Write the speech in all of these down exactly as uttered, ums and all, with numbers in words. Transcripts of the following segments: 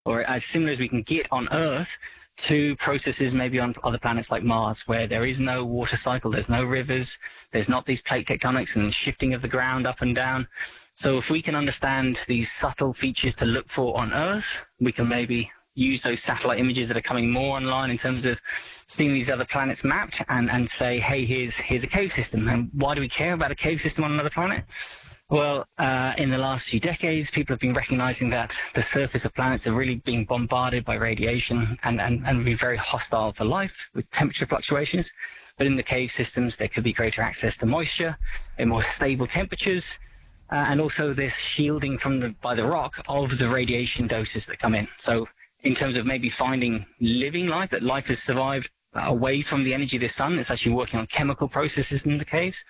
or as similar as we can get on Earth to processes maybe on other planets like Mars, where there is no water cycle, there's no rivers, there's not these plate tectonics and shifting of the ground up and down. So if we can understand these subtle features to look for on Earth, we can maybe use those satellite images that are coming more online in terms of seeing these other planets mapped and, and say, hey, here's, here's a cave system. And why do we care about a cave system on another planet? Well, uh, in the last few decades, people have been recognizing that the surface of planets are really being bombarded by radiation and, and, and be very hostile for life with temperature fluctuations. But in the cave systems, there could be greater access to moisture and more stable temperatures. Uh, and also this shielding from the, by the rock of the radiation doses that come in. So in terms of maybe finding living life, that life has survived away from the energy of the sun, it's actually working on chemical processes in the caves.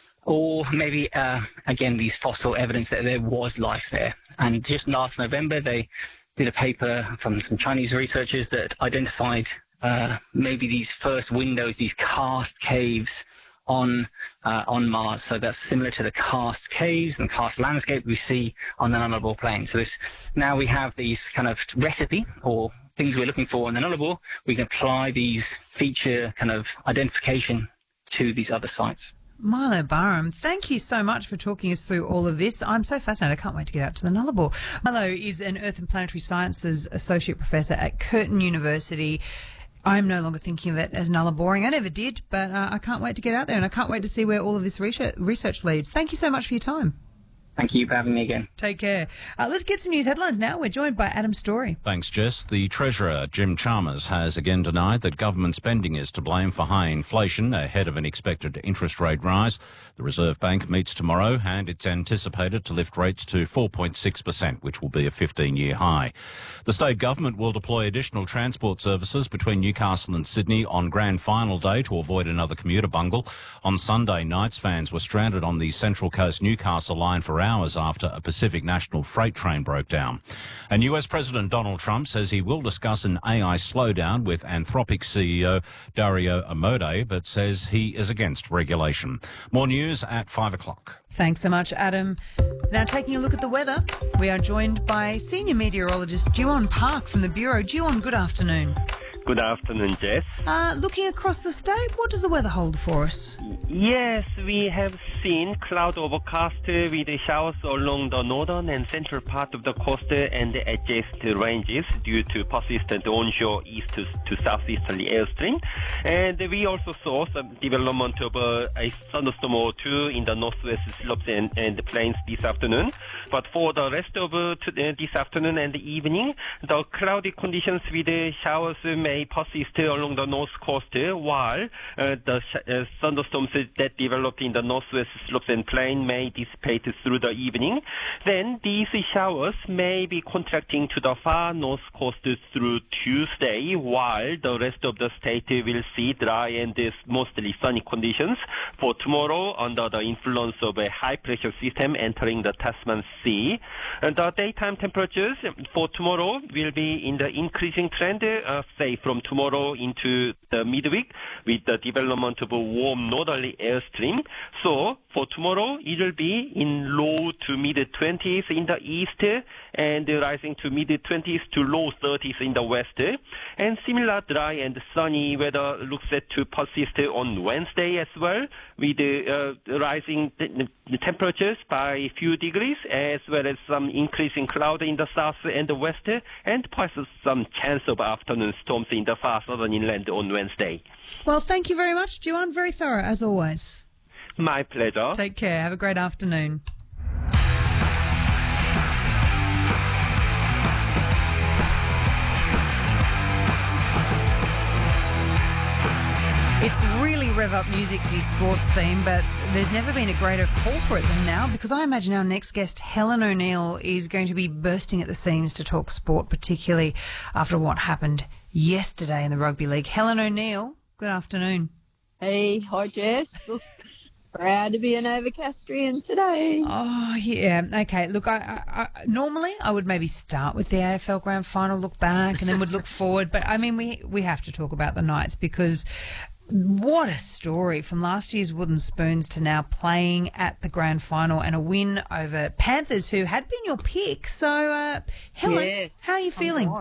Or maybe, uh, again, these fossil evidence that there was life there. And just last November, they did a paper from some Chinese researchers that identified uh, maybe these first windows, these karst caves on uh, on Mars. So that's similar to the karst caves and karst landscape we see on the Nullarbor Plain. So this, now we have these kind of recipe or things we're looking for in the Nullarbor. We can apply these feature kind of identification to these other sites. Milo Barham, thank you so much for talking us through all of this. I'm so fascinated. I can't wait to get out to the Nullarbor. Milo is an Earth and Planetary Sciences Associate Professor at Curtin University. I'm no longer thinking of it as Nullaboring. I never did, but uh, I can't wait to get out there, and I can't wait to see where all of this research, research leads. Thank you so much for your time. Thank you for having me again. Take care. Uh, let's get some news headlines now. We're joined by Adam Story. Thanks, Jess. The Treasurer, Jim Chalmers, has again denied that government spending is to blame for high inflation ahead of an expected interest rate rise. The Reserve Bank meets tomorrow and it's anticipated to lift rates to four point six percent, which will be a fifteen-year high. The state government will deploy additional transport services between Newcastle and Sydney on Grand Final Day to avoid another commuter bungle. On Sunday, Knights fans were stranded on the Central Coast Newcastle line for hours after a Pacific National freight train broke down. And U S President Donald Trump says he will discuss an A I slowdown with Anthropic C E O Dario Amodei, but says he is against regulation. More news at five o'clock. Thanks so much, Adam. Now, taking a look at the weather, we are joined by senior meteorologist Jiwon Park from the Bureau. Jiwon, good afternoon. Good afternoon, Jess. Uh, looking across the state, what does the weather hold for us? Yes, we have seen cloud overcast with showers along the northern and central part of the coast and the adjacent ranges due to persistent onshore east to, to southeasterly airstream. And we also saw some development of uh, a thunderstorm or two in the northwest slopes and, and the plains this afternoon. But for the rest of uh, to, uh, this afternoon and the evening, the cloudy conditions with the showers may persist along the north coast, while uh, the sh- uh, thunderstorms that develop in the northwest slopes and plain may dissipate through the evening. Then these showers may be contracting to the far north coast through Tuesday, while the rest of the state will see dry and mostly sunny conditions for tomorrow under the influence of a high pressure system entering the Tasman Sea. And the daytime temperatures for tomorrow will be in the increasing trend, uh, say from tomorrow into the midweek with the development of a warm northerly airstream. So for tomorrow, it will be in low to mid-twenties in the east and rising to mid-twenties to low thirties in the west. And similar dry and sunny weather looks set to persist on Wednesday as well, with uh, rising t- temperatures by a few degrees, as well as some increasing cloud in the south and the west, and possibly some chance of afternoon storms in the far southern inland on Wednesday. Well, thank you very much, Jiwon. Very thorough, as always. My pleasure. Take care. Have a great afternoon. It's really rev up music, the sports theme, but there's never been a greater call for it than now, because I imagine our next guest, Helen O'Neill, is going to be bursting at the seams to talk sport, particularly after what happened yesterday in the Rugby League. Helen O'Neill, good afternoon. Hey, hi Jess. Look, proud to be an Overcastrian today. Oh, yeah. Okay, look, I, I, I normally I would maybe start with the A F L Grand Final, look back, and then would look forward. But, I mean, we, we have to talk about the Knights, because what a story from last year's Wooden Spoons to now playing at the Grand Final and a win over Panthers, who had been your pick. So, uh, Helen, Yes, how are you feeling?